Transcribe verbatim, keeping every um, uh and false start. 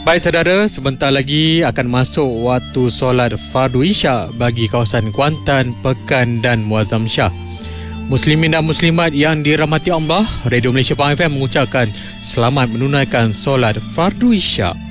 Baik saudara, sebentar lagi akan masuk waktu solat fardu isyak bagi kawasan Kuantan, Pekan dan Muazzam Shah. Muslimin dan muslimat yang dirahmati Allah, Radio Malaysia Pahang F M mengucapkan selamat menunaikan solat fardu isyak.